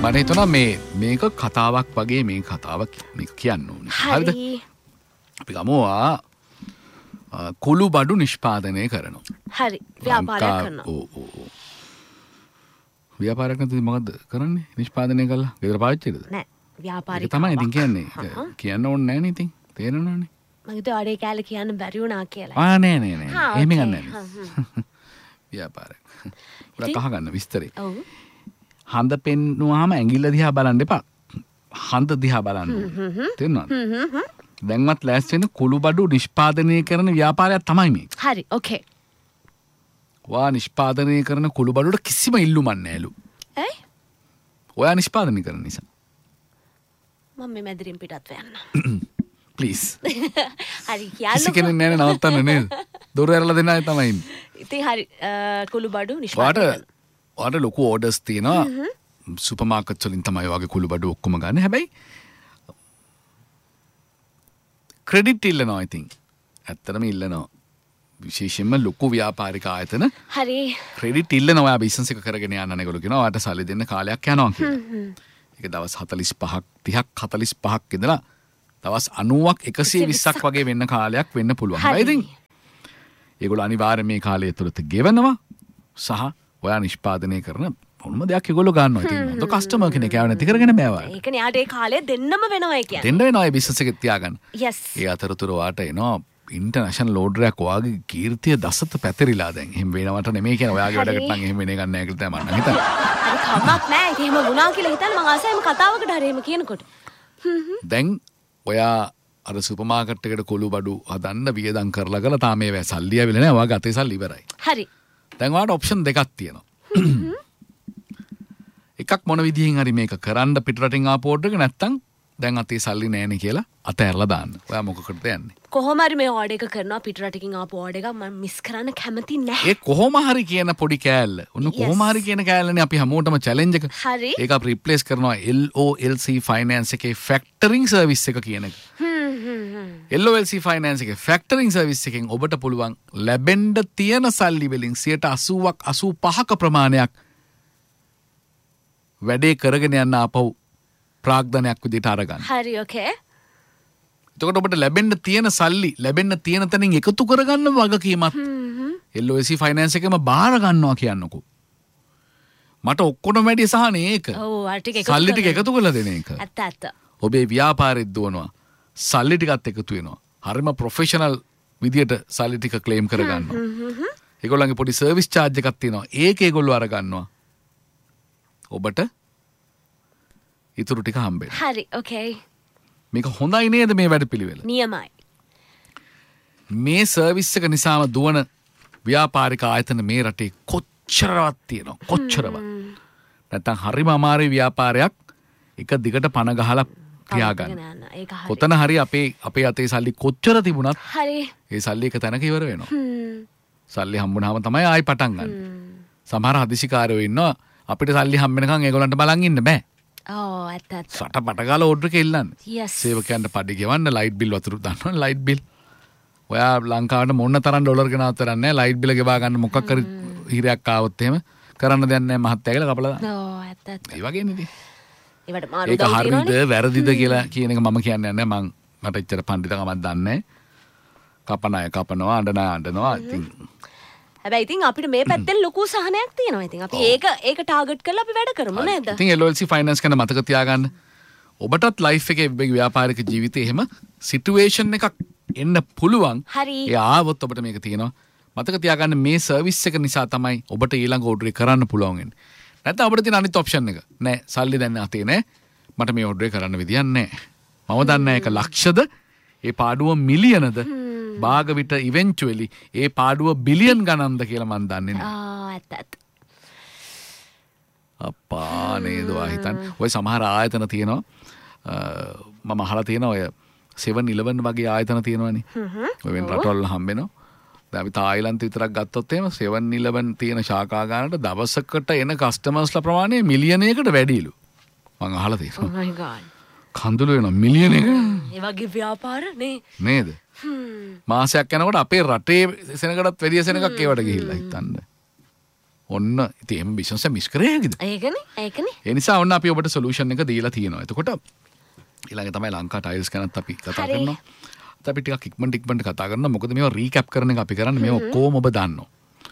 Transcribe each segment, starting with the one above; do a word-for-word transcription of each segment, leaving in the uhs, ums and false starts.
මට හිතුණා මේ මේක කතාවක් වගේ මේ කතාවක් මේක කියන්න ඕනේ. හරිද? අපි ගමෝවා කුළු බඩු නිෂ්පාදනය කරනවා. හරි. ව්‍යාපාරයක් කරනවා. ඔව් ඔව්. ව්‍යාපාරයක් නැත්නම් මොකද කරන්නේ? නිෂ්පාදනය කළා. ගෙදර පාවිච්චිද? නෑ. ව්‍යාපාරික තමයි ඉතින් කියන්නේ. කියන්න ඕනේ නැහැ නේ ඉතින්. තේරෙනවනේ. මම හිතුවා අඩේ කැලේ කියන්න බැරි වුණා කියලා. ආ නෑ නෑ නෑ. එහෙම ගන්න නෑ. ව්‍යාපාරයක්. උඩ කහ ගන්න විස්තරේ. ඔව්. හඳ පෙන්නුවාම ඇඟිල්ල දිහා බලන්න එපා. හඳ දිහා බලන්න. තේරුණාද? දැන්වත් ලෑස්ති වෙන කුළු බඩු නිෂ්පාදනය කරන ව්‍යාපාරයක් තමයි මේක. හරි. ඕකේ. වා නිෂ්පාදනය කරන කුළු බඩුවට කිසිම ඉල්ලුමක් නෑලු. ඇයි? ඔයා නිෂ්පාදනය කරන නිසා. මම මේ මැදිරින් පිටත් වෙන්න. ප්ලීස්. හරි කියන්න. කිසි කෙනෙක් නෑනේ නවත්තන්න නේද? දොර ඇරලා දෙන්න අය තමයි ඉන්නේ. ඉතින් හරි කුළු බඩු නිෂ්පාදනය. ඔයාට ඔයාට ලොකු ඕඩර්ස් තියෙනවා. සුපර් මාකට්ස් වලින් තමයි වගේ කුළු බඩු ඔක්කොම ගන්න. හැබැයි ක්‍රෙඩිට් ඉල්ලනවා ඉතින්. ඇත්තටම ඉල්ලනවා. විශේෂයෙන්ම ලොකු ව්‍යාපාරික ආයතන හරි ක්‍රෙඩිට් ඉල්ලනවා. ඔයා බිස්නස් එක කරගෙන යන්න නේ ඒගොල්ලෝ කියනවා. ඔයාට සල්ලි දෙන්න කාලයක් යනවා කියලා. ඒක දවස් හතළිස් පහක් තිහක් හතළිස් පහක් ඉඳලා දවස් අනූවක් එකසිය විස්සක් වගේ වෙන්න කාලයක් වෙන්න පුළුවන්. හැබැයි ඉතින් ඒගොල්ලෝ අනිවාර්යයෙන් මේ කාලය ඇතුළත ගෙවනවා සහ ඔයා නිෂ්පාදනය කරන මොනම දෙයක් ඒගොල්ලෝ ගන්නවා. ඉතින් හොඳ කස්ටමර් කෙනෙක් ආව නැති කරගෙන බෑ ඔයාලට. ඒකනේ යාට ඒ කාලේ දෙන්නම වෙනවා ඒ කියන්නේ. දෙන්න වෙනවා ඒ බිස්නස් එකේ තියාගන්න. yes. ඒ අතරතුර ඔයාට එනවා ඉන්ටර්නැෂනල් ඕඩරයක් ඔයාගේ කීර්තිය දසත පැතිරිලා දැන්. එහෙම වෙනවට නෙමෙයි කියන්නේ ඔයාගේ වැඩකට නම් එහෙම වෙන එකක් නැහැ කියලා තමයි මම හිතන්නේ. හරි කමක් නැහැ. ඒක එහෙම වුණා කියලා හිතන්න මම ආසයි මේ කතාවකට හරි එහෙම කියනකොට. දැන් ඔයා අර සුපර් මාකට් එකට කොළු බඩු හදන්න වියදම් කරලා කරලා තාම මේ සල්ලි ආවිල නැහැ. ඔයාගේ අතේ සල්ලි ඉවරයි. හරි. දැන් ඔයාට ඔප්ෂන් දෙකක් තියෙනවා. එකක් මොන විදිහින් හරි මේක කරන්න පිටරටින් ආපු ඕඩර් එක නැත්තම් දැන් අතේ සල්ලි නැහැනේ කියලා අතහැරලා දාන්න. ඔයා මොකකටද යන්නේ? කොහොම හරි මේ ඕඩර් එක කරනවා පිටරටකින් ආපු ඕඩර් එකක් මම මිස් කරන්න කැමති නැහැ. ඒ කොහොම හරි කියන පොඩි කෑල්ල. උන්න කොහොම හරි කියන කෑල්ලනේ අපි හැමෝටම චැලෙන්ජ් එක. හරි. ඒක අපි රිප්ලේස් කරනවා L O L C Finance එකේ ෆැක්ටරින් සර්විස් එක කියන එක. L O L C Finance එකේ ෆැක්ටරින් සර්විස් එකෙන් ඔබට පුළුවන් ලැබෙන්න තියෙන සල්ලි වලින් සියයට අසූවක් අසූ පහක ප්‍රමාණයක් වැඩේ කරගෙන යන්න ආපහු ප්‍රාග්ධනයක් විදිහට අරගන්න. හරි ඕකේ. එතකොට ඔබට ලැබෙන්න තියෙන සල්ලි ලැබෙන්න තියෙන තැනින් එකතු කරගන්න වගකීමක් L O L C Finance එකේම බාර ගන්නවා කියන්නකෝ. මට ඔක්කොම වැඩි සහනේ ඒක. ඔව් අර ටික එකතු සල්ලි ටික එකතු කරලා දෙන එක. ඇත්ත ඇත්ත. ඔබේ ව්‍යාපාරෙත් දුවනවා. සල්ලි ටිකත් එකතු වෙනවා. හරිම ප්‍රොෆෙෂනල් විදියට සල්ලි ටික ක්ලේම් කරගන්නවා. ඒගොල්ලන්ගේ පොඩි සර්විස් චාර්ජ් එකක් තියෙනවා. ඒක ඒගොල්ලෝ අර ගන්නවා. ඔබට ඉතුරු ටික හම්බෙන්න. හරි ඕකේ. මේක හොඳයි නේද මේ වැඩපිළිවෙල? නියමයි. මේ සර්විස් එක නිසාම දුවන ව්‍යාපාරික ආයතන මේ රටේ කොච්චරවත් තියෙනවා. කොච්චරවත්. නැත්තම් හරිම අමාරු ව්‍යාපාරයක් එක දිගට පණ ගහලා තියාගන්න. කොතන හරි අපේ අපේ අතේ සල්ලි කොච්චර තිබුණත් හරි. ඒ සල්ලි එක තැනක ඉවර වෙනවා. සල්ලි හම්බුනහම තමයි ආයි පටන් ගන්න. සමහර හදිසිකාරයෝ ඉන්නවා අපිට සල්ලි හම්බෙනකන් ඒගොල්ලන්ට බලන් ඉන්න බෑ. ඕ ඇත්ත ඇත්ත. සට පට ගාලා ඕඩර් එක ඉල්ලන්නේ. yes. සේවකයන්ට පඩි ගෙවන්න ලයිට් බිල් වතුර දාන්න ලයිට් බිල්. ඔයා ලංකාවට මොන තරම් ඩොලර් ගෙනවත් කරන්නේ නැහැ ලයිට් බිල් ගෙවා ගන්න මොකක් හරි හිරයක් ආවොත් එහෙම කරන්න දෙයක් නැහැ මහත්තයා කියලා කපලා දාන්න. ඕ ඇත්ත ඇත්ත. ඒ වගේනේ ඉතින්. ඒවට මාරු ඒක හරියද වැරදිද කියලා කියන එක මම කියන්නේ නැහැ. මම මට එච්චර පඬිතුකමක් දන්නේ නැහැ. කපන අය කපනවා අඬන අය අඬනවා. ඉතින් හැබැයි ඉතින් අපිට මේ පැත්තෙන් ලොකු සහනයක් තියෙනවා. ඉතින් අපි ඒක ඒක ටාගට් කරලා අපි වැඩ කරමු නේද? ඉතින් L O L C Finance ගැන මතක තියාගන්න. ඔබටත් ලයිෆ් එකේ ව්‍යාපාරික ජීවිතේ එහෙම සිටුේෂන් එකක් එන්න පුළුවන්. හරි. ඒ ආවොත් ඔබට මේක තියෙනවා. මතක තියාගන්න මේ සර්විස් එක නිසා තමයි ඔබට ඊළඟ ඕඩර් එක කරන්න පුළුවන් වෙන්නේ. නැත්නම් අපිට තියෙන අනිත් ඔප්ෂන් එක. නෑ සල්ලි දැන් අතේ නෑ. මට මේ ඕඩර් එක කරන්න විදියක් නෑ. මම දන්නේ ඒක ලක්ෂද ඒ පාඩුව මිලියනද භාග විට ඉවෙන්චුවලි ඒ පාඩුව බිලියන් ගණන්ද කියලා මන් දන්නේ නෑ. ආ ඇත්ත ඇත්ත. අප්පා නේද ඔයා හිතන්නේ. ඔය සමහර ආයතන තියෙනවා. මම අහලා තියෙනවා ඔය seven eleven වගේ ආයතන තියෙනවනේ. ඔය වෙන රටවල් හම්බෙනවා. දැන් අපි තායිලන්ත විතරක් ගත්තොත් එහෙම seven eleven තියෙන ශාඛා ගානට දවසකට එන කස්ටමර්ස්ලා ප්‍රමාණය මිලියනයකට වැඩිලු. මම අහලා තියෙනවා. oh my god. කඳුළු වෙනවා මිලියනයක. ඒ වගේ ව්‍යාපාර නේ. නේද? මාසයක් යනකොට අපේ රටේ සෙනගටත් වැඩි සෙනගක් ඒවට ගිහිල්ලා හිටන්න. ඔන්න ඉතින් එම් බිස්නස් එක මිස් කරේ හැකිද? ඒකනේ ඒකනේ. ඒ නිසා ඔන්න අපි ඔබට සොලියුෂන් එක දීලා තියෙනවා. එතකොට ඊළඟ තමයි ලංකා ටයිල්ස් ගැනත් අපි කතා කරනවා. අපි ටිකක් ඉක්මනට ඉක්මනට කතා කරනවා. මොකද මේවා රීකැප් කරන එක අපි කරන්නේ. මේවා ඔක්කොම ඔබ දන්නවා.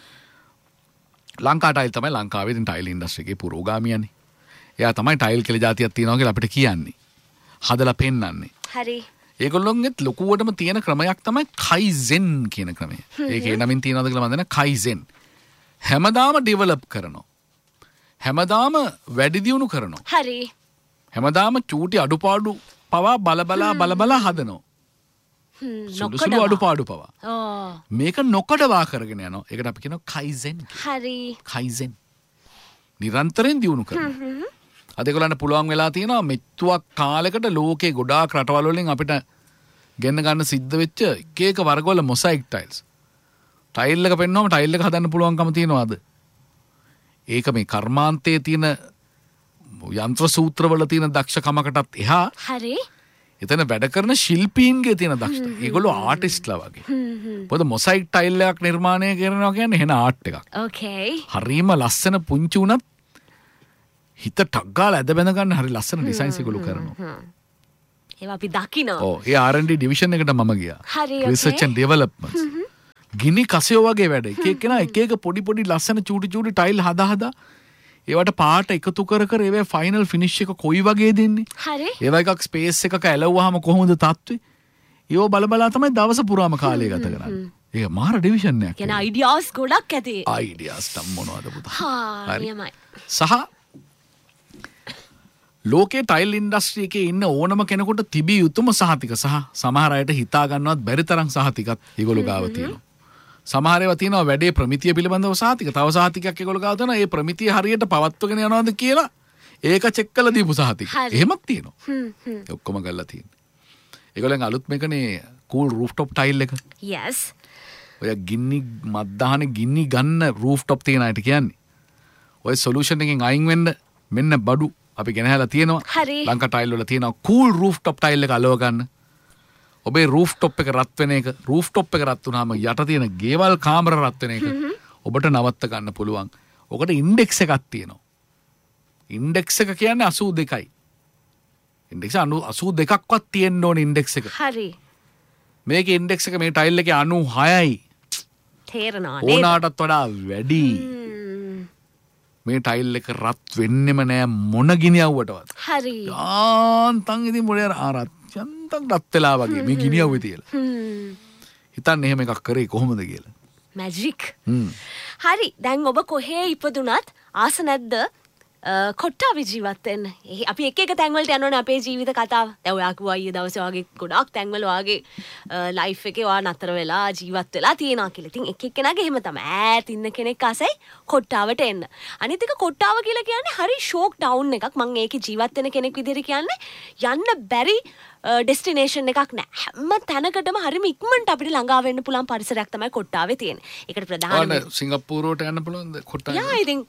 ලංකා ටයිල් තමයි ලංකාවේ ඉතින් ටයිල් ඉන්ඩස්ට්‍රි එකේ පුරෝගාමියානේ. එයා තමයි ටයිල් කියලා જાතියක් තියෙනවා කියලා අපිට කියන්නේ. හදලා පෙන්නන්නේ. හරි. ඒගොල්ලොන්ගෙත් ලොකුවටම තියෙන ක්‍රමයක් තමයි කයිසෙන් කියන ක්‍රමය. ඒකේ නමින් තියෙනවද කියලා මම දන්නේ කයිසෙන්. හැමදාම ඩෙවලොප් කරනවා. හැමදාම වැඩි දියුණු කරනවා. හරි. හැමදාම චූටි අඩුපාඩු පවා බල බලා බල බලා හදනවා. සුළු සුළු අඩුපාඩු පවා. ඕ. මේක නොකඩවා කරගෙන යනවා. ඒකට අපි කියනවා කයිසෙන්. හරි. කයිසෙන්. නිරන්තරයෙන් දියුණු කරනවා. අද ඒගොල්ලන්ට පුළුවන් වෙලා තියෙනවා මෙච්චුවක් කාලයකට ලෝකේ ගොඩාක් රටවල් වලින් අපිට ගෙන්න ගන්න සිද්ධ වෙච්ච එක එක වර්ගවල මොසයික් ටයිල්ස්. ටයිල් එක පෙන්වවම ටයිල් එක හදන්න පුළුවන්කම තියෙනවද? ඒක මේ කර්මාන්තයේ තියෙන යන්ත්‍ර සූත්‍රවල තියෙන දක්ෂකමකටත් එහා හරි. එතන වැඩ කරන ශිල්පීන්ගේ තියෙන දක්ෂතා. ඒගොල්ලෝ ආටිස්ට්ලා වගේ. මොකද මොසයික් ටයිල් එකක් නිර්මාණය කරනවා කියන්නේ එහෙන ආර්ට් එකක්. ඕකේ. හරීම ලස්සන පුංචි උනත් හිත ටක් ගාලා ඇද බැඳ ගන්න හරි ලස්සන ඩිසයින්ස් ඒගොල්ලෝ කරනවා. ඒවා අපි දකිනවා. ඔව් ඒ ආර් ඇන්ඩ් ඩී ඩිවිෂන් එකට මම ගියා. හරි. Research and ඩෙවලොප්මන්ට්ස්. ගිනි කසයෝ වගේ වැඩ. එක එක්කෙනා එක එක පොඩි පොඩි ලස්සන චූටි චූටි ටයිල් හදා හදා ඒවට පාට එකතු කර කර ඒවේ ෆයිනල් ෆිනිෂ් එක කොයි වගේ දෙන්නේ? හරි. ඒවා එකක් ස්පේස් එකක ඇලවුවාම කොහොමද තත්ත්වේ? ඒව බල බලා තමයි දවස පුරාම කාලය ගත කරන්නේ. ඒක මාර ඩිවිෂන් එකක්. කියන අයිඩියාස් ගොඩක් ඇති. අයිඩියාස් තම මොනවද පුතා? හා නියමයි. සහ ලෝකේ ටයිල් ඉන්ඩස්ට්‍රි එකේ ඉන්න ඕනම කෙනෙකුට තිබිය යුතුම සහතික සහ සමහර අයට හිතා ගන්නවත් බැරි තරම් සහතිකත් ඒගොල්ලෝ ගාව තියෙනවා. සමහර ඒවා තියෙනවා වැඩේ ප්‍රමිතිය පිළිබඳව සහතික. තව සහතිකයක් ඒගොල්ලෝ ගාව තියෙනවා. ඒ ප්‍රමිතිය හරියට පවත්වගෙන යනවාද කියලා ඒක චෙක් කරලා දීපු සහතික. එහෙමත් තියෙනවා. හ්ම් හ්ම්. ඒ ඔක්කොම ගල්ලා තියෙනවා. ඒගොල්ලන් අලුත් මේකනේ කූල් රූෆ්ටොප් ටයිල් එක. yes. ඔය ගින්නි මද්දාහනේ ගින්නි ගන්න රූෆ්ටොප් තියෙන අයට කියන්නේ. ඔය සොලියුෂන් එකෙන් අයින් වෙන්න මෙන්න බඩු අපි ගෙනහැලා තියෙනවා. හරි. ලංකා ටයිල් වල තියෙනවා කූල් රූෆ්ටොප් ටයිල් එක අලව ගන්න. ඔබේ රූෆ්ටොප් එක රත් වෙන එක රූෆ්ටොප් එක රත් වුණාම යට තියෙන ගෙවල් කාමර රත් වෙන එක ඔබට නවත්ත ගන්න පුළුවන්. ඔකට ඉන්ඩෙක්ස් එකක් තියෙනවා. ඉන්ඩෙක්ස් එක කියන්නේ අසූ දෙකයි. ඉන්ඩෙක්ස් අසූ දෙකක්වත් තියෙන්න ඕන ඉන්ඩෙක්ස් එක. හරි. මේකේ ඉන්ඩෙක්ස් එක මේ ටයිල් එකේ අනූ හයයි. තේරෙනවා නේද? ඕනාටත් වඩා වැඩි. මේ ටයිල් එක රත් වෙන්නෙම නෑ මොන ගිනියව්වටවත්. හරි. යාන්තම් ඉතින් මොලේ ආරත් යන්තම් රත් වෙලා වගේ මේ ගිනියව්වේ තියලා. හ්ම්. හිතන්න එහෙම එකක් කරේ කොහොමද කියලා. මැජික්. හ්ම්. හරි. දැන් ඔබ කොහේ ඉපදුනත් ආස නැද්ද? කොට්ටාවේ ජීවත් වෙන්න. අපි එක එක තැන්වලට යනවනේ අපේ ජීවිත කතාව. දැන් ඔයා කිව්වා ඊයේ දවසේ වගේ ගොඩාක් තැන්වල වාගේ ලයිෆ් එකේ ඔයා නතර වෙලා ජීවත් වෙලා තියෙනවා කියලා. ඉතින් එක එක්කෙනාගේ එහෙම තමයි. ඈත ඉන්න කෙනෙක් ආසයි කොට්ටාවට එන්න. අනිත් එක කොට්ටාව කියලා කියන්නේ හරි ෂෝක් ටවුන් එකක්. මම ඒකේ ජීවත් වෙන කෙනෙක් විදිහට කියන්නේ යන්න බැරි ඩෙස්ටිනේෂන් එකක් නෑ. හැම තැනකටම හරිම ඉක්මනට අපිට ළඟා වෙන්න පුළුවන් පරිසරයක් තමයි කොට්ටාවේ තියෙන්නේ. ඒකට ප්‍රධානම ඔන්න සිංගප්පූරුවට යන්න පුළුවන්ද කොට්ටාවේ? යා ඉතින්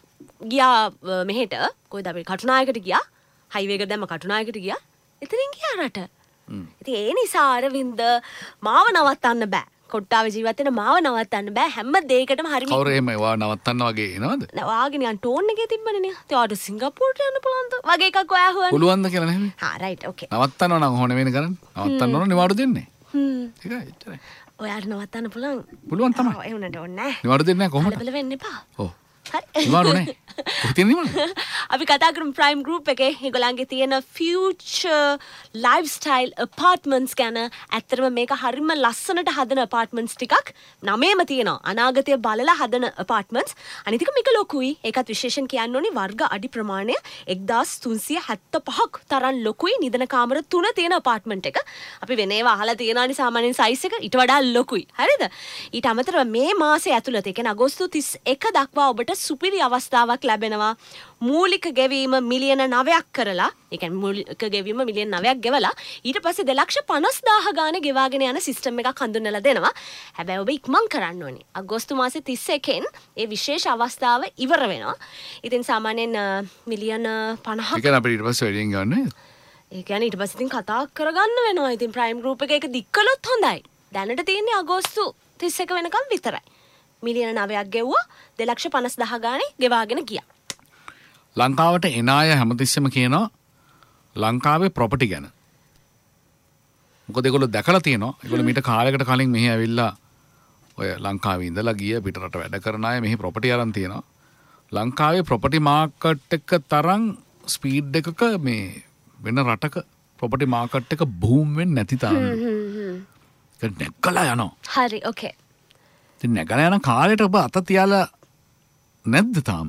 ගියා මෙහෙට කොයිද අපි කටුනායකට ගියා. හයිවේ එකට දැම්ම කටුනායකට ගියා. එතනින් ගියා රට. ඉතින් ඒ නිසා අරවින්ද මාව නවත්තන්න බෑ. කොට්ටාවේ ජීවත් වෙන මාව නවත්තන්න බෑ. හැම දෙයකටම හරිම කවුරු එහෙම වා නවත්තන්න වගේ එනවද? නෑ වාගේ නිකන් ටෝන් එකේ තිබ්බනේ නේ. ඉතින් ආට සිංගප්පූරුවට යන්න පුළුවන්ද? වගේ එකක් ඔයා හොයන්නේ. පුළුවන්ද කියලා නෙමෙයි. හා රයිට් ඕකේ. නවත්තනවා නම් ඕන වෙන කරන්න. නවත්තන්න ඕන නිවාඩු දෙන්නේ. හ්ම්. ඒකයි එච්චරයි. ඔයාට නවත්තන්න පුළුවන්. පුළුවන් තමයි. ඔව් ඒ උනට ඕනේ නෑ. නිවාඩු දෙන්නේ නැහැ කොහොමද? කලබල වෙන්න එපා. ඔව්. හරි. නිවාඩු නැහැ. කොහෙද තියෙන නිවාඩු? අපි කතා කරමු ප්‍රයිම් ගෲප් එකේ ඒගොල්ලන්ගේ තියෙන ෆියුචර් ලයිෆ්ස්ටයිල් ඇපාර්ට්මන්ට්ස් ගැන. ඇත්තටම මේක හරිම ලස්සනට හදන ඇපාර්ට්මන්ට්ස් ටිකක් නමේම තියෙනවා. අනාගතය බලලා හදන ඇපාර්ට්මන්ට්ස්. අනිත් එක මේක ලොකුයි. ඒකත් විශේෂයෙන් කියන්න ඕනේ වර්ග අඩි ප්‍රමාණය එක්දාස් තුන්සිය හැත්තෑපහක් තරම් ලොකුයි. නිදන කාමර තුන තියෙන ඇපාර්ට්මන්ට් එක. අපි වෙන ඒවා අහලා තියෙනවානේ සාමාන්‍යයෙන් සයිස් එක ඊට වඩා ලොකුයි. හරිද? ඊට අමතරව මේ මාසයේ ඇතුළත ඒ කියන්නේ අගෝස්තු තිස් එක දක්වා ඔබට සුපිරි අවස්ථාවක් ලැබෙනවා. මූලික ගෙවීම මිලියන නවයක් කරලා, ඒ කියන්නේ මූලික ගෙවීම මිලියන නවයක් ගෙවලා ඊට පස්සේ දෙලක්ෂ පනස් දාහ ගානේ ගෙවාගෙන යන සිස්ටම් එකක් හඳුන්වලා දෙනවා. හැබැයි ඔබ ඉක්මන් කරන්න ඕනේ. අගෝස්තු මාසේ තිස් එකෙන් ඒ විශේෂ අවස්ථාව ඉවර වෙනවා. ඉතින් සාමාන්‍යයෙන් මිලියන පනහක්. ඒ කියන්නේ අපිට ඊට පස්සේ වැඩියෙන් ගන්න නේද? ඒ කියන්නේ ඊට පස්සේ ඉතින් කතා කරගන්න වෙනවා. ඉතින් ප්‍රයිම් ගෲප් එක ඒක දික් කළොත් හොඳයි. දැනට තියෙන්නේ අගෝස්තු තිස් එක වෙනකම් විතරයි. මිලියන නවයක් ගෙව්වා දෙලක්ෂ පනස් දහ ගානේ ගෙවාගෙන ගියා. ලංකාවට එන අය හැමතිස්සෙම කියනවා ලංකාවේ ප්‍රොපර්ටි ගැන. මොකද ඒගොල්ලෝ දැකලා තියෙනවා. ඒගොල්ලෝ මීට කාලයකට කලින් මෙහි ඇවිල්ලා ඔය ලංකාවේ ඉඳලා ගිය පිටරට වැඩ කරන අය මෙහි ප්‍රොපර්ටි අරන් තියෙනවා. ලංකාවේ ප්‍රොපර්ටි මාකට් එක තරම් ස්පීඩ් එකක මේ වෙන රටක ප්‍රොපර්ටි මාකට් එක බූම් වෙන්නේ නැති තරම්. ඒක නැගලා යනවා. හරි ඕකේ. ඉතින් නැගලා යන කාලේට ඔබ අත තියලා නැද්ද තාම?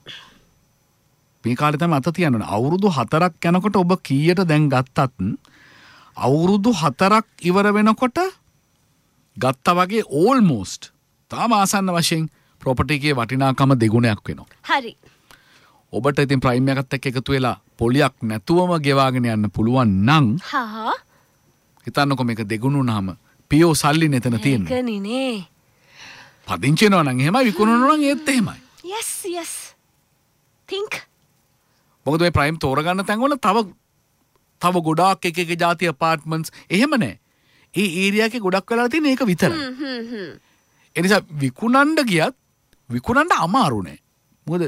මේ කාලේ තමයි අත තියන්න. අවුරුදු හතරක් යනකොට ඔබ කීයට දැන් ගත්තත් අවුරුදු හතරක් ඉවර වෙනකොට ගත්තා වගේ ඕල්මෝස්ට් තාම ආසන්න වශයෙන් ප්‍රොපර්ටි එකේ වටිනාකම දෙගුණයක් වෙනවා. හරි. ඔබට ඉතින් ප්‍රයිම් එකත් එක්ක එකතු වෙලා පොලියක් නැතුවම ගෙවාගෙන යන්න පුළුවන් නම් හා හිතන්නකො මේක දෙගුණුනහම පියෝ සල්ලි නෙතන තියෙන්නේ. ඒකනේ. පදිංචි වෙනවා නම් එහෙමයි විකුණනවා නම් ඒත් එහෙමයි. yes yes. think. මොකද මේ ප්‍රයිම් තෝරගන්න තැන්වල තව තව ගොඩාක් එක එක ಜಾති අපාර්ට්මන්ට්ස් එහෙම නැහැ. ඒ ඒරියා එකේ ගොඩක් වෙලා තියෙන ඒක විතරයි. හ්ම් හ්ම්. ඒ නිසා විකුණන්න ගියත් විකුණන්න අමාරු නෑ. මොකද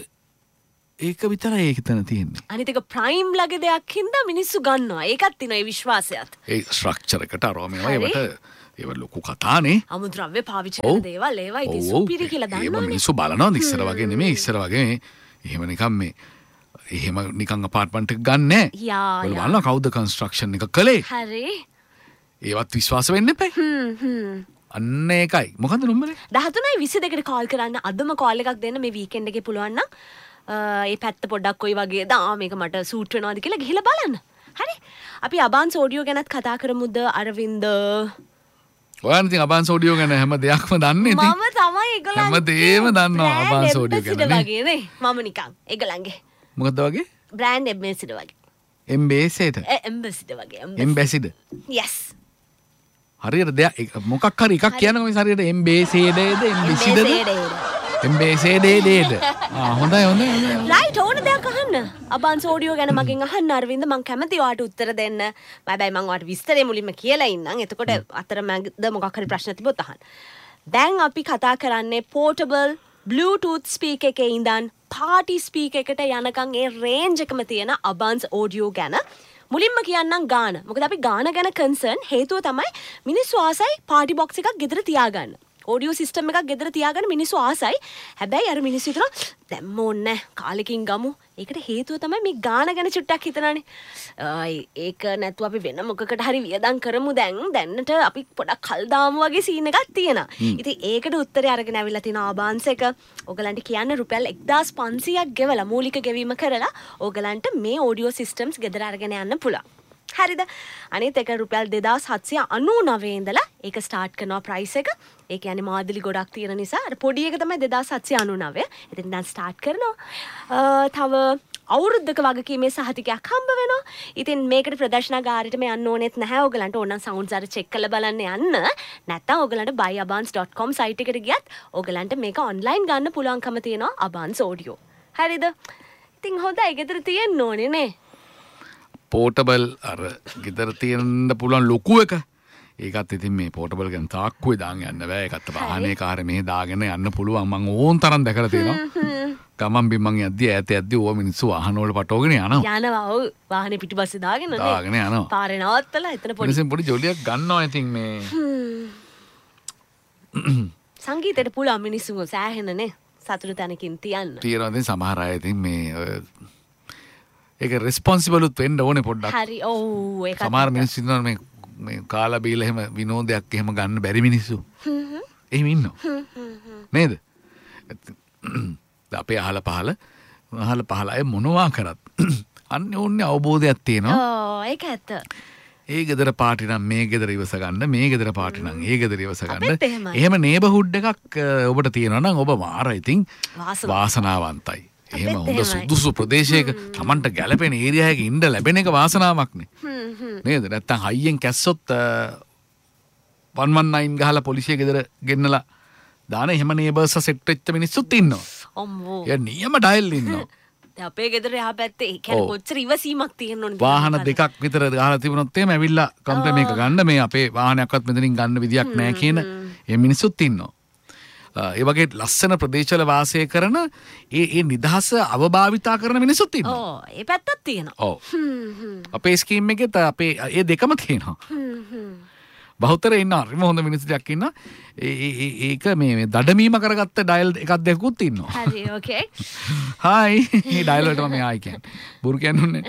ඒක විතරයි ඒක තන තියෙන්නේ. අනිත් එක ප්‍රයිම් ලගේ දෙයක් හින්දා මිනිස්සු ගන්නවා. ඒකත් තියෙනවා ඒ විශ්වාසයත්. ඒ ස්ට්‍රක්චර් එකට අරව මේවා ඒවට ඒව ලොකු කතානේ. අමුද්‍රව්‍ය පාවිච්චි කරන දේවල් ඒවා ඉතින් සුපිරි කියලා ඒව දන්නවනේ. මිනිස්සු බලනවා ඉස්සර වගේ නෙමෙයි ඉස්සර වගේ මේ එහෙම නිකන් මේ එහෙම නිකන් අපාර්ට්මන්ට් එක ගන්න නෑ. යා ඔය බලනවා කවුද කන්ස්ට්‍රක්ෂන් එක කළේ. හරි. ඒවත් විශ්වාස වෙන්න එපා. හ්ම් හ්ම්. අන්න ඒකයි. මොකද්ද නම්බරේ? දහතුනයි විසි දෙකට කෝල් කරන්න. අදම කෝල් එකක් දෙන්න මේ වීකෙන්ඩ් එකේ පුළුවන් නම් ඒ පැත්ත පොඩ්ඩක් කොයි වගේද ආ මේක මට සූට් වෙනවද කියලා ගිහලා බලන්න. හරි. අපි අබාන්ස් ඔඩියෝ ගැනත් කතා කරමුද අරවින්ද? ඔයාලා ඉතින් අබාන්ස් ඔඩියෝ ගැන හැම දෙයක්ම දන්නේ ඉතින්. මම තමයි ඒගොල්ලන්ගේ හැම දෙයක්ම දන්නවා අබාන්ස් ඔඩියෝ ගැන නේ. වගේ නේ. මම නිකන් ඒගොල්ලන්ගේ මොකද්ද වගේ? බ්‍රෑන්ඩ් එම්බැසිඩර් වගේ. එම්බේසේට. එම්බැසිඩර් වගේ. එම්බැසිඩර්. yes. හරියට දෙයක් මොකක් හරි එකක් කියනකො මේ හරියට එම්බේසේඩේද එම්බැසිඩර්ද එම්බේසේඩේද ආ හොඳයි හොඳයි හොඳයි රයිට් ඕන දෙයක් අහන්න අබාන්ස් ඔඩියෝ ගැන මගෙන් අහන්න අරවින්ද මං කැමති ඔයාට උත්තර දෙන්න බයබයි මං ඔයාට විස්තරේ මුලින්ම කියලා ඉන්නම් එතකොට අතරමැද මොකක් හරි ප්‍රශ්න තිබොත් අහන්න දැන් අපි කතා කරන්නේ පෝටබල් බ්ලූටූත් ස්පීකර් එකේ ඉඳන් පාටි ස්පීකර් එකට යනකම් ඒ රේන්ජ් එකම තියෙන අබාන්ස් ඔඩියෝ ගැන මුලින්ම කියන්නම් ගාන. මොකද අපි ගාන ගැන කන්සර්න් හේතුව තමයි මිනිස්සු ආසයි පාටි බොක්ස් එකක් ගෙදර තියාගන්න. ඔඩියෝ සිස්ටම් එකක් ගෙදර තියාගන්න මිනිස්සු ආසයි. හැබැයි අර මිනිස්සු හිතනවා දැම්ම ඕනේ කාලෙකින් ගමු. ඒකට හේතුව තමයි මේ ගාන ගැන චුට්ටක් හිතනනේ. ඒක නැතුව අපි වෙන මොකකට හරි වියදම් කරමු දැන්. දැන්නට අපි පොඩක් කල් දාමු වගේ සීන් එකක් තියෙනවා. ඉතින් ඒකට උත්තරය අරගෙන ඇවිල්ලා තියෙන ආබාන්ස් එක ඔයගලන්ට කියන්න රුපියල් එක්දාස් පන්සීයක් ගෙවලා මූලික ගෙවීම කරලා ඔයගලන්ට මේ ඔඩියෝ සිස්ටම්ස් ගෙදර අරගෙන යන්න පුළුවන්. හරිද? අනිත් එක රුපියල් දෙදාස් හත්සිය අනූනවය ඉඳලා ඒක ස්ටාර්ට් කරනවා ප්‍රයිස් එක. ඒ කියන්නේ මාදිලි ගොඩක් තියෙන නිසා අර පොඩි එක තමයි දෙදාස් හත්සිය අනූනවය. ඉතින් දැන් ස්ටාර්ට් කරනවා. තව අවුරුද්දක වගකීමේ සහතිකයක් හම්බ වෙනවා. ඉතින් මේකට ප්‍රදර්ශනාගාරයට මේ යන්න ඕනෙත් නැහැ. ඔයගලන්ට ඕනනම් සවුන්ඩ්ස් අර චෙක් කරලා බලන්න යන්න. නැත්නම් ඔයගලන්ට buy abans dot com site එකට ගියත් ඔයගලන්ට මේක ඔන්ලයින් ගන්න පුළුවන්කම තියෙනවා අබාන්ස් ඔඩියෝ. හරිද? ඉතින් හොඳයි ගෙදර තියෙන්න ඕනේ නේ. පෝටබල් අර ගෙදර තියෙන්න පුළුවන් ලොකු එක. ඒකත් ඉතින් මේ පෝටබල් ගැන තාක්කුවේ දාන් යන්න බෑ. ඒකත් වාහනේ කාරේ මෙහෙ දාගෙන යන්න පුළුවන්. මම ඕන් තරම් දැකලා තියෙනවා. ගමන් බිමන් යද්දි ඈත යද්දි ඕව මිනිස්සු වාහන වල පටවගෙන යනවා. යනවා ඔව්. වාහනේ පිටිපස්සේ දාගෙන නේ. දාගෙන යනවා. පාරේ නවත්තලා එතන පොඩි මිනිස්සුන් පොඩි ජොලියක් ගන්නවා ඉතින් මේ. සංගීතයට පුළුවන් මිනිස්සුන්ව සෑහෙන නේ. සතුටු තැනකින් තියන්න. තියෙනවා ඉතින් සමහර අය ඉතින් මේ ඒක රෙස්පොන්සිබලුත් වෙන්න ඕනේ පොඩ්ඩක්. හරි. ඔව් ඒක. සමහර මිනිස්සු ඉන්නවා මේ මේ කාලා බීලා එහෙම විනෝදයක් එහෙම ගන්න බැරි මිනිස්සු. හ්ම් හ්ම්. එහෙම ඉන්නවා. හ්ම් හ්ම්. නේද? අපේ අහල පහල අහල පහල අය මොනවා කරත් අන්නේ ඕන්නේ අවබෝධයක් තියෙනවා. ඔව් ඒක ඇත්ත. ඒ ගෙදර පාටි නම් මේ ගෙදර ඉවස ගන්න මේ ගෙදර පාටි නම් ඒ ගෙදර ඉවස ගන්න. අපිත් එහෙමයි. එහෙම නේබර්හුඩ් එකක් ඔබට තියෙනවා නම් ඔබ මාර ඉතින් වාසනාව. වාසනාවන්තයි. එහෙම අපිත් හොඳ එහෙමයි. සුදුසු ප්‍රදේශයක Tamanට ගැළපෙන ඒරියා එකක ඉන්න ලැබෙන එක වාසනාවක්නේ. හ්ම් හ්ම්. නේද? නැත්තම් හයියෙන් කැස්සොත් one one nine ගහලා පොලිසිය ගෙදර ගෙන්නලා දාන එහෙම නේබර්ස් සෙට් වෙච්ච මිනිස්සුත් ඉන්නවා. අම්මෝ. ඒ නියම ඩයල් ඉන්නවා. දැන් අපේ ගෙදර එහා පැත්තේ ඒ කියන්නේ කොච්චර ඉවසීමක් තියෙන්න ඕනද? වාහන දෙකක් විතර ගහලා තිබුණොත් එහෙම ඇවිල්ලා කම්ප්ලේන් එක ගන්න මේ අපේ වාහනයක්වත් මෙතනින් ගන්න විදියක් නැහැ කියන ඒ මිනිස්සුත් ඉන්නවා. ඒ වගේ ලස්සන ප්‍රදේශවල වාසය කරන ඒ ඒ නිදහස අවභාවිතා කරන මිනිස්සුත් ඉන්නවා. ඕ ඒ පැත්තත් තියෙනවා. ඔව්. අපේ ස්කීම් එකෙත් අපේ ඒ දෙකම තියෙනවා. බහුතරය ඉන්න හරිම හොඳ මිනිස්සුක් ඉන්න. ඒ ඒක මේ දඩමීම කරගත්ත ඩයල් එකක් දෙකකුත් ඉන්නවා. හරි ඕකේ. හායි. මේ ඩයල් වලට මම ආයි කියන්නේ. බුරු කියන්නේ.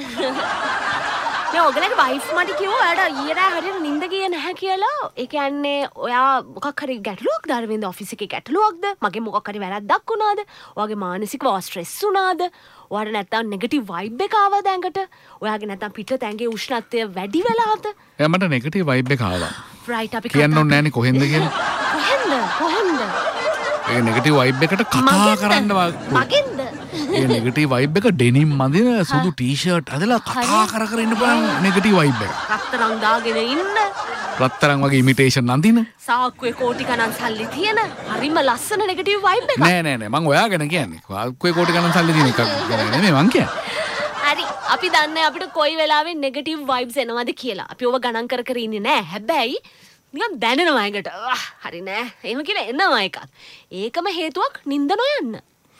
මේ ඔයගලගේ වයිෆ් මට කිව්වා ඔයාට ඊයේ රෑ හරියට නිින්ද ගියේ නැහැ කියලා. ඒ කියන්නේ ඔයා මොකක් හරි ගැටලුවක්ද අරවින්ද ඔෆිස් එකේ ගැටලුවක්ද? මගේ මොකක් හරි වැරද්දක් වුණාද? ඔයාගේ මානසිකව ස්ට්‍රෙස් වුණාද? ඔයාට නැත්තම් නෙගටිව් වයිබ් එක ආවද ඇඟට? ඔයාගේ නැත්තම් පිටත ඇඟේ උෂ්ණත්වය වැඩි වෙලාද? එයා මට නෙගටිව් වයිබ් එක ආවා. රයිට් අපි කියන්න ඕනේ නැනේ කොහෙන්ද කියලා. කොහෙන්ද? කොහෙන්ද? ඒ නෙගටිව් වයිබ් එකට කතා කරන්න මගෙන්ද? ඒ නෙගටිව් වයිබ් එක ඩෙනිම් මදින සුදු ටී-ෂර්ට් ඇදලා කතා කර කර ඉන්න බලන්න නෙගටිව් වයිබ් එක. රත්තරන් දාගෙන ඉන්න. රත්තරන් වගේ ඉමිටේෂන් අඳින. සාක්කුවේ කෝටි ගණන් සල්ලි තියෙන. හරිම ලස්සන නෙගටිව් වයිබ් එකක්. නෑ නෑ නෑ මං ඔයා ගැන කියන්නේ. සාක්කුවේ කෝටි ගණන් සල්ලි තියෙන එකක් ගැන නෙමෙයි මං කියන්නේ. හරි අපි දන්නේ අපිට කොයි වෙලාවෙ නෙගටිව් වයිබ්ස් එනවද කියලා. අපි ඕව ගණන් කර කර ඉන්නේ නෑ. හැබැයි නිකන් දැනෙනවා එකට. හරි නෑ. එහෙම කියලා එනවා එකක්. ඒකම හේතුවක් නිින්ද නොයන්න.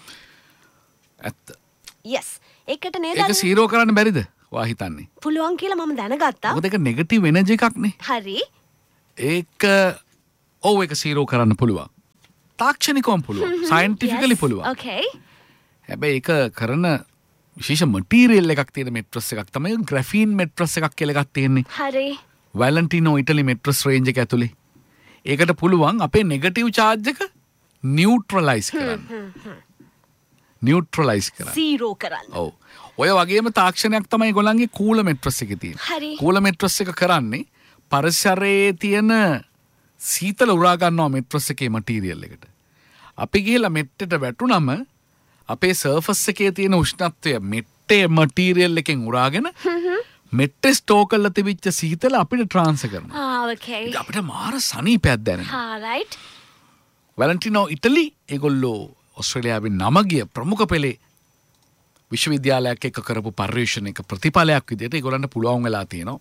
ඇත්ත. yes. ඒකට නේද ඒක සීරෝ කරන්න බැරිද? ඔයා හිතන්නේ? පුළුවන් කියලා මම දැනගත්තා. මොකද ඒක නෙගටිව් එනර්ජි එකක් නේ. හරි. ඒක ඔව් ඒක සීරෝ කරන්න පුළුවන්. තාක්ෂණිකවම පුළුවන්. සයන්ටිෆිකලි පුළුවන්. okay. හැබැයි ඒක කරන විශේෂ මටීරියල් එකක් තියෙන මෙට්‍රස් එකක් තමයි ග්‍රැෆීන් මෙට්‍රස් එකක් කියලා එකක් තියෙන්නේ. හරි. වැලන්ටිනෝ ඉටලි මෙට්‍රස් රේන්ජ් එක ඇතුලේ. ඒකට පුළුවන් අපේ නෙගටිව් චාර්ජ් එක නියුට්‍රලයිස් කරන්න. නියුට්‍රලයිස් කරන්න. සීරෝ කරන්න. ඔව්. ඔය වගේම තාක්ෂණයක් තමයි ඒගොල්ලන්ගේ කූල මෙට්‍රස් එකේ තියෙන්නේ. හරි. කූල මෙට්‍රස් එක කරන්නේ පරිසරයේ තියෙන සීතල උරා ගන්නවා මෙට්‍රස් එකේ මටීරියල් එකට. අපි ගිහලා මෙට්ටෙට වැටුනම අපේ සර්ෆස් එකේ තියෙන උෂ්ණත්වය මෙට්ටේ මටීරියල් එකෙන් උරාගෙන මෙට්ටේ ස්ටෝ කරලා තිබිච්ච සීතල අපිට ට්‍රාන්ස්ෆර් කරනවා. ආ ඕකේ. අපිට මාර සනීපයක් දැනෙනවා. හා රයිට්. වැලන්ටිනෝ ඉටලි ඒගොල්ලෝ ඔස්ට්‍රේලියාවේ නම ගිය ප්‍රමුඛ පෙළේ විශ්වවිද්‍යාලයක් එක්ක කරපු පර්යේෂණයක ප්‍රතිඵලයක් විදිහට ඒගොල්ලන්ට පුළුවන් වෙලා තියෙනවා.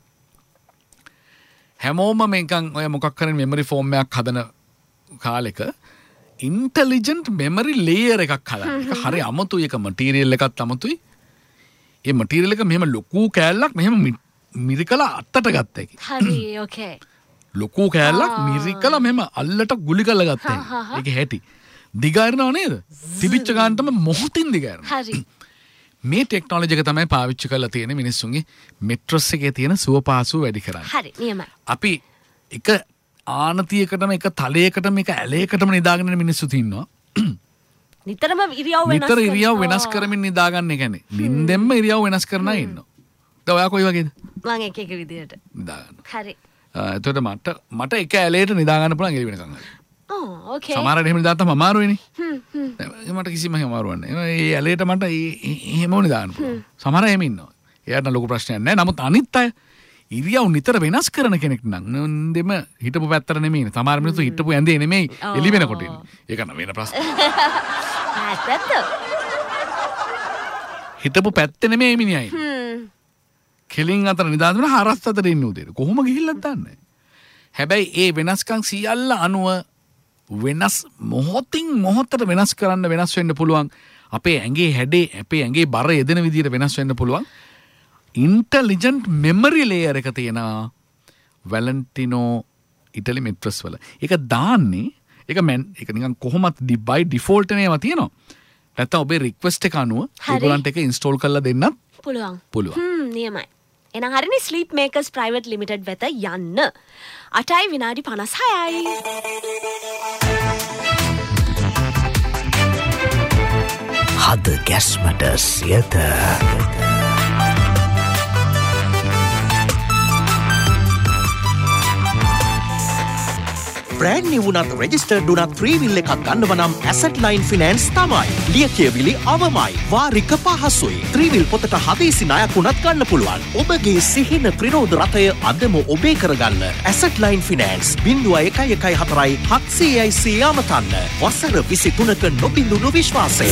හැමෝම මේකන් ඔය මොකක් කරන්නේ මෙමරි ෆෝම් එකක් හදන කාලෙක ඉන්ටෙලිජන්ට් මෙමරි ලේයර් එකක් හදන්න. ඒක හරි අමුතුයි. ඒක මටීරියල් එකත් අමුතුයි. ඒ මටීරියල් එක මෙහෙම ලොකු කෑල්ලක් මෙහෙම මිරිකලා අත්තට ගත්ත එකයි. හරි ඕකේ. ලොකු කෑල්ලක් මිරිකලා මෙහෙම අල්ලට ගුලි කරලා ගත්ත එකයි. ඒක හැටි. දිගාරනව නේද? තිබිච්ච ගානටම මොහොතින් දිගාරනවා. හරි. මේ ටෙක්නොලොජි එක තමයි පාවිච්චි කරලා තියෙන්නේ මිනිස්සුන්ගේ මෙට්‍රස් එකේ තියෙන සුවපහසුව වැඩි කරන්න. හරි නියමයි. අපි එක ආනතියකටම එක තලයකටම එක ඇලයකටම නිදාගෙන ඉන්න මිනිස්සුත් ඉන්නවා. නිතරම ඉරියව් වෙනස් නිතර ඉරියව් වෙනස් කරමින් නිදාගන්න කියන්නේ. නිින්දෙන්ම ඉරියව් වෙනස් කරන අය ඉන්නවා. දැන් ඔයා කොයි වගේද? මම එක එක විදියට. නිදාගන්න. හරි. එතකොට මට මට එක ඇලයට නිදාගන්න පුළුවන් එළි වෙනකන් හරි. ඕ ඕකේ. සමහරවිට එහෙම නිදාගත්තම අමාරුයිනේ. හ්ම් හ්ම්. දැන් මට කිසිම අමාරුවක් නැහැ. ඒ ඇලයට මට එහෙම නිදාගන්න පුළුවන්. සමහර අය එහෙම ඉන්නවා. එයාට ලොකු ප්‍රශ්නයක් නැහැ. නමුත් අනිත් අය ඉරියව් නිතර වෙනස් කරන කෙනෙක් නම් දෙම හිටපු පැත්තට නෙමෙයි. සමහර මිනිස්සු හිටපු ඇඳේ නෙමෙයි එළි වෙනකොට ඉන්නේ. ඒක නම් වෙන ප්‍රශ්නයක්. ඇත්තද? හිටපු පැත්තේ නෙමෙයි මිනිහයි. හ්ම්. කෙලින් අතර නිදාගෙන හරස් අතර ඉන්න උදේට. කොහොම ගිහිල්ලත් දන්නේ. හැබැයි ඒ වෙනස්කම් සියල්ල අනුව වෙනස් මොහොතින් මොහොතට වෙනස් කරන්න වෙනස් වෙන්න පුළුවන්. අපේ ඇඟේ හැඩේ අපේ ඇඟේ බර යෙදෙන විදිහට වෙනස් වෙන්න පුළුවන්. ඉන්ටෙලිජන්ට් මෙමරි ලේයර් එක තියෙනවා වැලන්ටිනෝ ඉටලි මෙට්‍රස් වල. ඒක දාන්නේ ඒක මන් ඒක නිකන් කොහොමද ඩිබයි ඩිෆෝල්ට් නේවා තියෙනවා. නැත්නම් ඔබේ රික්වෙස්ට් එක අනුව ඒගොල්ලන්ට ඒක ඉන්ස්ටෝල් කරලා දෙන්නත් පුළුවන්. පුළුවන්. හ්ම් නියමයි. එහෙනම් හරිනේ ස්ලීප් මේකර්ස් ප්‍රයිවට් ලිමිටඩ් වෙත යන්න. අටයි විනාඩි පනස් හයයි. හද ගැස්මට සියත බ්‍රෑන්ඩ් නිව් වුණත් රෙජිස්ටර්ඩ් වුණත් ෆ්‍රී විල් එකක් ගන්නව නම් ඇසට් ලයින් ෆිනෑන්ස් තමයි. ලියකියවිලි අවමයි. වාරික පහසුයි. ත්‍රී විල් පොතට හදිසි ණයක් වුණත් ගන්න පුළුවන්. ඔබගේ සිහින ප්‍රිරෝධ රථය අදම ඔබේ කරගන්න. Asset line finance zero one one four सात ज़ीरो ज़ीरो යමතන්න. වසර විසි තුනක නොබිඳුණු විශ්වාසය.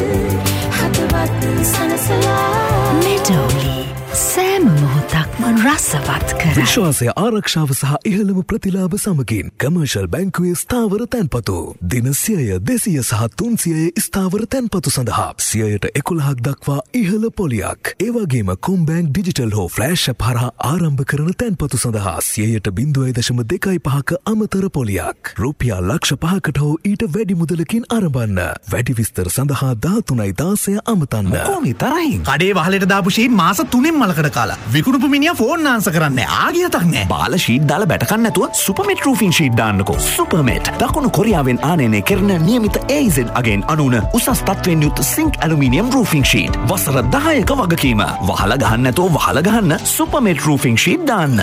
හදවත් සනසලා මෙඩෝලි සෑම මොහොතක්ම රසවත් කර. විශ්වාසය ආරක්ෂාව සහ ඉහළම ප්‍රතිලාභ සමගින් කමර්ෂල් බැංකුවේ ස්ථාවර තැන්පතු දින සියය දෙසිය සහ තුන්සියයේ ස්ථාවර තැන්පතු සඳහා සියයට එකොළහක් දක්වා ඉහළ පොලියක්. ඒ වගේම කොම්බැංක් ඩිජිටල් හෝ ෆ්ලෑෂ් ඇප් හරහා ආරම්භ කරන තැන්පතු සඳහා සියයට බිංදුවයි දශම දෙකයි පහක අමතර පොලියක්. රුපියල් ලක්ෂ පහකට හෝ ඊට වැඩි මුදලකින් ආරම්භන්න. වැඩි විස්තර සඳහා දාතුනයි දාසය අමතන්න. කොහොමද තරහින්? කඩේ වහලට දාපු ෂීට් මාස තුනෙන් මලකට කාලා. විකුණුපු මිනිහා ෆෝන් ආන්සර් කරන්නේ. ආගියතක් නෑ. බාල ෂීට් දාලා බැටකන්න නැතුව සුපර්මෙට් රූෆින් ෂීට් දාන්නකෝ. සුපර්මෙට් දකුණු කොරියාවෙන් ආනයනය කරන නියමිත ඒ ඉ සෙඩ් අගෙන් අනුන උසස් තත්ත්වයෙන් යුත් සිංක් ඇලුමිනියම් රූෆින් ෂීට්. වසර දහයක වගකීම. වහලා ගහන්න නැතුව වහලා ගහන්න සුපර්මෙට් රූෆින් ෂීට් දාන්න.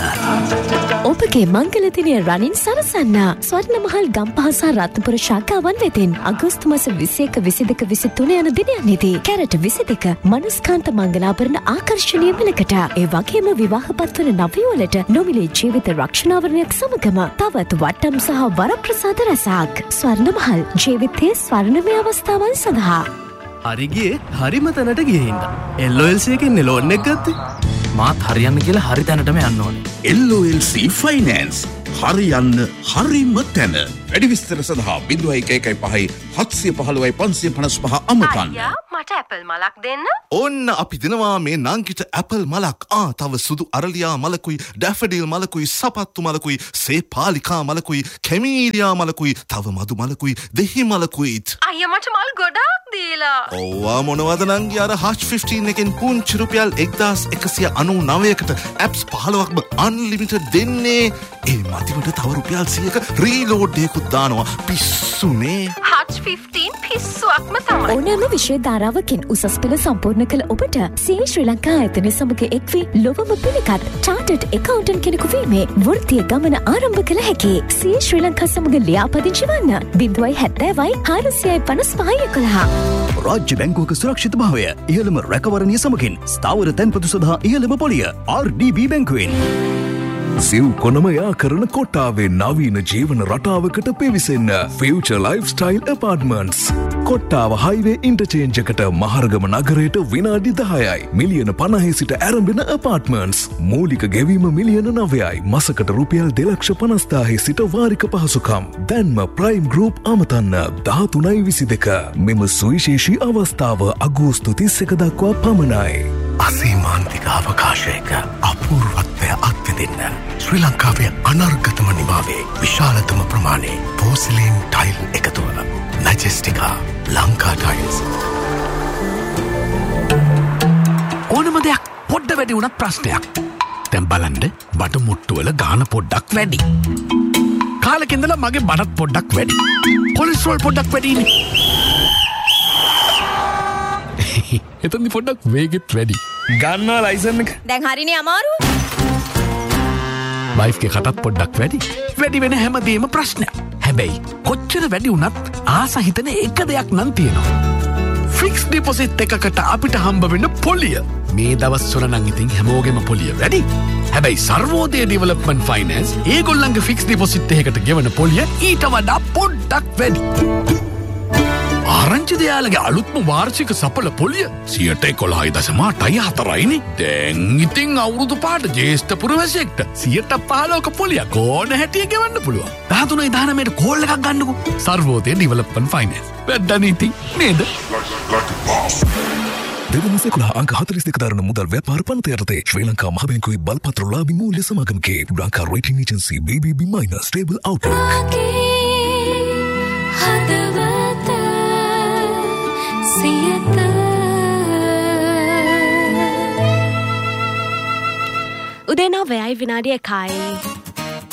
ඔබගේ මංගල දිනය රනින් සරසන්න. ස්වර්ණමහල් ගම්පහ සහ රත්නපුර ශාඛාවන් වෙතින් අගෝස්තු මාස විසිඑක විසිදෙක විසිතුන යන දිනයන්හිදී කැරට් විසිදෙක මනස්කාන්ත මංගලාභරණ ආකර්ෂණීය මිලකට. ඒ වගේම විවාහපත් වන නවයුවලට නොමිලේ ජීවිත රක්ෂණාවරණයක් සමගම තවත් වට්ටම් සහ වරප්‍රසාද රැසක්. ස්වර්ණමහල් ජීවිතයේ ස්වර්ණමය අවස්ථාවන් සඳහා. හරිගියේ හරිම තැනට ගිහින්ද. එල් ඔ එල් සී එකෙන් ලෝන් එක ගත්තේ. මාත් හරියන්න කියලා හරි තැනටම යන්න ඕනේ. එල් ඔ එල් සී ෆයිනෑන්ස් හරියන්න හරිම තැන. වැඩි විස්තර සඳහා බිංදුවයි එක එකයි පහයි හත්සිය පහළොවයි පන්සිය පනස් පහ අමතන්න. අයියා මට ඇපල් මලක් දෙන්න. ඔන්න අපි දෙනවා මේ නංගිට ඇපල් මලක්. ආ තව සුදු අරලියා මලකුයි ඩැෆඩිල් මලකුයි සපත්තු මලකුයි සේපාලිකා මලකුයි කැමීරියා මලකුයි තව මදු මලකුයි දෙහි මලකුයිත්. අයියා මට මල් ගොඩාක් දීලා. ඔව්වා මොනවද නංගි අර හච් ෆිෆ්ටීන් එකෙන් පුංචි රුපියල් එක්දාස් එකසිය අනූනවයකට ඇප්ස් පහළොවක්ම අන්ලිමිටඩ් දෙන්නේ. ඒ මතිවට තව රුපියල් සියයක රීලෝඩ් එකකුත් දානවා. පිස්සුනේ. හච් ෆිෆ්ටීන් පිස්සුවක්ම තමයි. ඕනෑම විෂය ධාරාවකින් උසස් පෙළ සම්පූර්ණ කළ ඔබට සී ශ්‍රී ලංකා ආයතනය සමග එක්වී ලොවම පිළිගත් චාටඩ් එකවුන්ටන්ට් කෙනෙකු වීමේ වෘත්තීය ගමන ආරම්භ කළ හැකි. සී ශ්‍රී ලංකා සමග ලියාපදිංචි වන්න බිංදුවයි හැත්තෑවයි හාරසියයි පනස් පහයි එකොළහ. රාජ්‍ය බැංකුවක සුරක්ෂිත භාවය ඉහළම රැකවරණය සමගින් ස්ථාවර තැන්පතු සඳහා ඉහළම පොලිය ආර් ඩී බී බැංකුවෙන්. සිව් කොනමයා කරන කොට්ටාවේ නවීන ජීවන රටාවකට පිවිසෙන්න future lifestyle ඇපාර්ට්මන්ට්ස්. Kottawa highway interchange එකට මහරගම නගරයට විනාඩි දහයයි. මිලියන පනහේ සිට ආරම්භන ඇපාර්ට්මන්ට්ස්. මූලික ගෙවීම මිලියන නවයයි. මසකට රුපියල් දෙලක්ෂ පනස්දාහේ සිට වාරික පහසුකම්. දැන්ම ප්‍රයිම් ගෲප් අමතන්න දහතුනයි විසිදෙක. මෙම සුවිශේෂී අවස්ථාව අගෝස්තු තිස් එක දක්වා පමණයි. අසීමාන්තික අවකාශයක අපූර්වත්වය අත්විඳින්න ශ්‍රී ලංකාවේ අනර්ගතම නිමාවේ විශාලතම ප්‍රමාණයේ පෝසිලීන් ටයිල් එකතුව මැජෙස්ටිකා ලංකා ටයිල්ස්. ඕනම දෙයක් පොඩ්ඩ වැඩි වුණත් ප්‍රශ්නයක්. දැන් බලන්න බඩ මුට්ටුවල ගාන පොඩ්ඩක් වැඩි. කාලෙකින්දලා මගේ බඩත් පොඩ්ඩක් වැඩි. කොලෙස්ටරෝල් පොඩ්ඩක් වැඩිනේ. එතනදි පොඩ්ඩක් වේගෙත් වැඩි. ගන්නවා ලයිසන් එක. දැන් හරිනේ අමාරු. බයිෆ් එකේ කටත් පොඩ්ඩක් වැඩි. වැඩි වෙන හැමදේම ප්‍රශ්නයක්. හැබැයි කොච්චර වැඩි වුණත් ආස හිතන එක දෙයක් නම් තියෙනවා. ෆික්ස් ඩිපොසිට් එකකට අපිට හම්බ වෙන පොලිය. මේ දවස්වල නම් ඉතින් හැමෝගෙම පොලිය වැඩි. හැබැයි සර්වෝදය ඩෙවලොප්මන්ට් ෆයිනෑන්ස් ඒගොල්ලන්ගේ ෆික්ස් ඩිපොසිට් එකකට ගෙවන පොලිය ඊට වඩා පොඩ්ඩක් වැඩි. ආරංචි දෙයාලගේ අලුත්ම වාර්ෂික සපල පොලිය සියයට එකොළහයි දශම අටයි හතරයිනේ. දැන් ඉතින් අවුරුදු පාට ජේෂ්ඨ පුරවැසියෙක්ට සියයට පහළොවක පොලියක් ඕන හැටිය ගෙවන්න පුළුවන්. දහතුනයි දහනවයට කෝල් එකක් ගන්නකෝ. Sarvodaya development finance. වැඩ්ඩනේ ඉතින් නේද? දෙවන සෙකුණා අංක හතළිස් දෙක දරන මුදල් ව්‍යාපාර පනත යටතේ ශ්‍රී ලංකා මහ බැංකුවේ බලපත්‍රලාභී මූල්‍ය සමාගමකේ ලංකා රේටිං ඒජන්සි බී බී බී මයිනස් ස්ටේබල් අවුට්ලුක්. උදේ නවයයි විනාඩි එකයි.